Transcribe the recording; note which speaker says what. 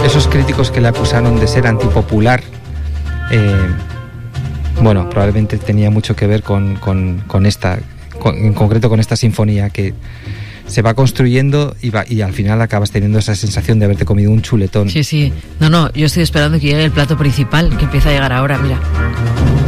Speaker 1: esos críticos que le acusaron de ser antipopular, bueno, probablemente tenía mucho que ver con esta, en concreto con esta sinfonía que se va construyendo y al final acabas teniendo esa sensación de haberte comido un chuletón.
Speaker 2: Sí. No, yo estoy esperando que llegue el plato principal, que empieza a llegar ahora, mira.